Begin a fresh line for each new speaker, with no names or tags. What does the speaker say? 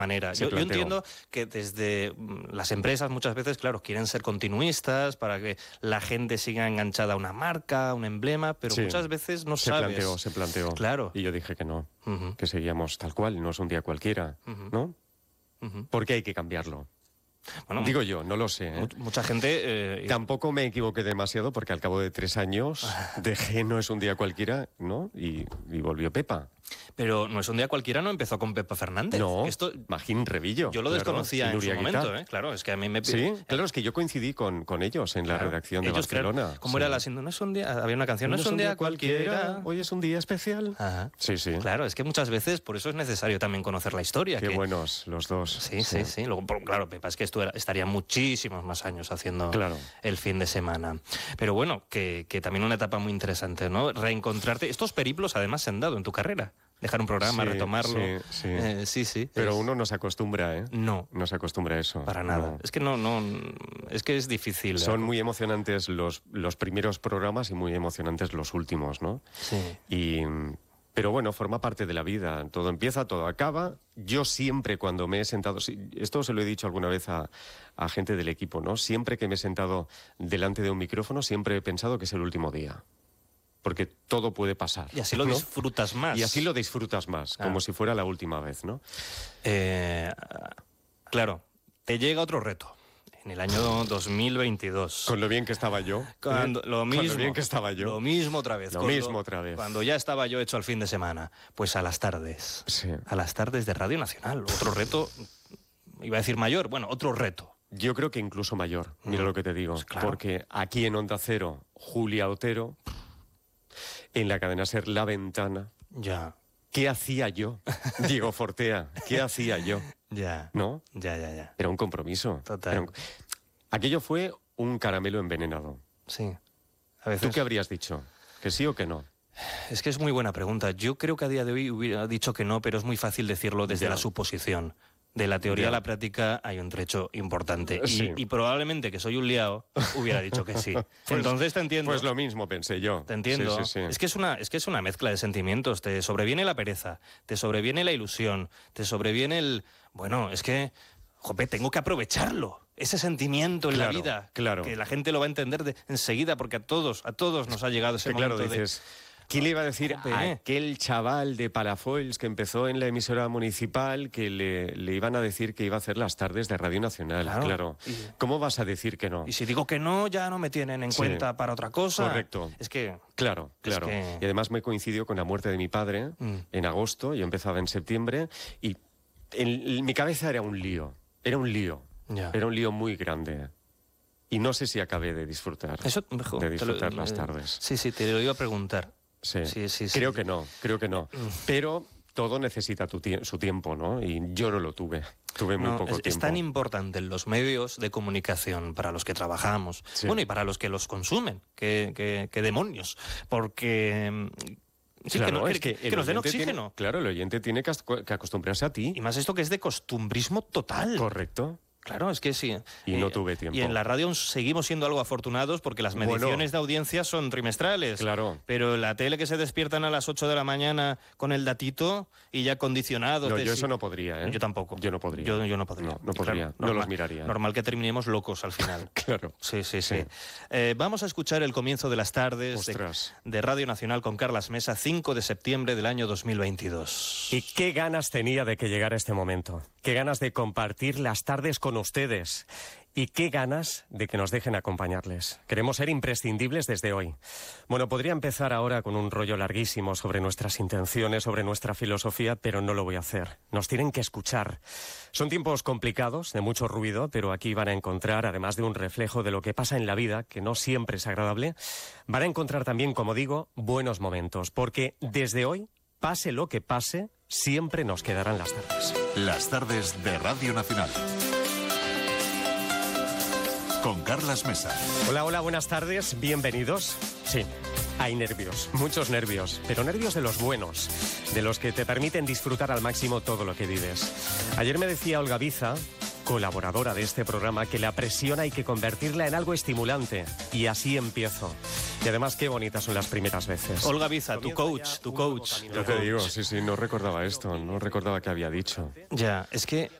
manera. Yo entiendo que desde las empresas muchas veces, claro, quieren ser continuistas para que la gente siga enganchada a una marca, un emblema, pero muchas veces no sabes.
Se planteó.
Claro.
Y yo dije que no, que seguíamos tal cual, no es un día cualquiera, ¿no? Porque hay que cambiarlo. Bueno, digo yo, no lo sé, ¿eh?
Mucha gente...
Tampoco me equivoqué demasiado porque al cabo de 3 años dejé No es un día cualquiera, ¿no? Y volvió Pepa.
Pero No es un día cualquiera no empezó con Pepa Fernández.
No,
esto,
Magín Revillo.
Yo lo desconocía en su momento, ¿eh? Claro, es que a mí me...
Sí, claro, es que yo coincidí con ellos en la redacción de Barcelona.
¿Cómo era la No es un día... Había una canción, No es un día cualquiera.
Hoy es un día especial.
Ajá.
Sí.
Claro, es que muchas veces por eso es necesario también conocer la historia.
Qué buenos los dos.
Sí. Luego, claro, Pepa, es que estaría muchísimos más años haciendo el fin de semana. Pero bueno, que también una etapa muy interesante, ¿no? Reencontrarte. Estos periplos además se han dado en tu carrera. Dejar un programa, retomarlo.
Sí. Pero uno no se acostumbra, ¿eh?
No.
No se acostumbra a eso.
Para nada. Es que es que es difícil.
Son muy emocionantes los primeros programas y muy emocionantes los últimos, ¿no?
Sí.
Pero bueno, forma parte de la vida. Todo empieza, todo acaba. Yo siempre cuando me he sentado... Esto se lo he dicho alguna vez a gente del equipo, ¿no? Siempre que me he sentado delante de un micrófono, siempre he pensado que es el último día. Porque todo puede pasar.
Y así lo disfrutas más.
Y así lo disfrutas más, como si fuera la última vez, ¿no?
Claro, te llega otro reto. En el año 2022.
Con lo bien que estaba yo.
Lo mismo otra vez. Cuando ya estaba yo hecho al fin de semana. Pues a las tardes.
Sí.
A las tardes de Radio Nacional. Otro reto, iba a decir mayor, bueno, otro reto.
Yo creo que incluso mayor, mira lo que te digo. Pues claro. Porque aquí en Onda Cero, Julia Otero, en la cadena SER La Ventana.
Ya.
¿Qué hacía yo? Diego Fortea, ¿qué hacía yo?
Ya.
¿No?
Ya.
Era un compromiso.
Total.
Aquello fue un caramelo envenenado.
Sí. A veces...
¿Tú qué habrías dicho? ¿Que sí o que no?
Es que es muy buena pregunta. Yo creo que a día de hoy hubiera dicho que no, pero es muy fácil decirlo desde la suposición. De la teoría a la práctica hay un trecho importante.
Sí.
Y probablemente, que soy un liao, hubiera dicho que sí. Entonces te entiendo.
Pues lo mismo pensé yo.
Te entiendo.
Sí.
Es que es una mezcla de sentimientos. Te sobreviene la pereza, te sobreviene la ilusión, te sobreviene el... Bueno, es que... Jope, tengo que aprovecharlo. Ese sentimiento en la vida.
Claro.
Que la gente lo va a entender enseguida, porque a todos nos ha llegado ese momento
dices... ¿Quién le iba a decir a aquel chaval de Palafolls que empezó en la emisora municipal que le iban a decir que iba a hacer las tardes de Radio Nacional? Claro. ¿Cómo vas a decir que no?
Y si digo que no, ya no me tienen en cuenta para otra cosa.
Correcto.
Es que...
Claro. Y además me coincidió con la muerte de mi padre en agosto. Yo empezaba en septiembre y mi cabeza era un lío. Era un lío.
Ya.
Era un lío muy grande. Y no sé si acabé de disfrutar.
Eso, mejor,
las tardes.
Sí, te lo iba a preguntar.
Sí. Creo que no. Pero todo necesita su tiempo, ¿no? Y yo no lo tuve. Tuve muy poco tiempo.
Es tan importante en los medios de comunicación para los que trabajamos, bueno, y para los que los consumen, que demonios, porque... Sí, claro, que nos den oxígeno.
Claro, el oyente tiene que acostumbrarse a ti.
Y más esto que es de costumbrismo total.
Correcto.
Claro, es que sí.
Y no tuve tiempo.
Y en la radio seguimos siendo algo afortunados porque las mediciones de audiencia son trimestrales.
Claro.
Pero la tele que se despiertan a las 8 de la mañana con el datito y ya condicionado...
No, yo eso no podría, ¿eh?
Yo tampoco.
Yo no podría.
Yo no podría.
No podría.
Claro,
no los miraría.
Normal que terminemos locos al final.
Claro.
Sí. Vamos a escuchar el comienzo de las tardes de Radio Nacional con Carlas Mesa, 5 de septiembre del año 2022.
Y qué ganas tenía de que llegara este momento. Qué ganas de compartir las tardes con ustedes. Y qué ganas de que nos dejen acompañarles. Queremos ser imprescindibles desde hoy. Bueno, podría empezar ahora con un rollo larguísimo sobre nuestras intenciones, sobre nuestra filosofía, pero no lo voy a hacer. Nos tienen que escuchar. Son tiempos complicados, de mucho ruido, pero aquí van a encontrar, además de un reflejo de lo que pasa en la vida, que no siempre es agradable, van a encontrar también, como digo, buenos momentos, porque desde hoy, pase lo que pase, siempre nos quedarán las tardes.
Las tardes de Radio Nacional. Con Carlas Mesa.
Hola, buenas tardes, bienvenidos. Sí, hay nervios, muchos nervios, pero nervios de los buenos, de los que te permiten disfrutar al máximo todo lo que vives. Ayer me decía Olga Biza, colaboradora de este programa, que la presión hay que convertirla en algo estimulante. Y así empiezo. Y además, qué bonitas son las primeras veces.
Olga Biza, tu coach.
Yo te digo, sí, no recordaba esto, no recordaba qué había dicho.
Ya, es que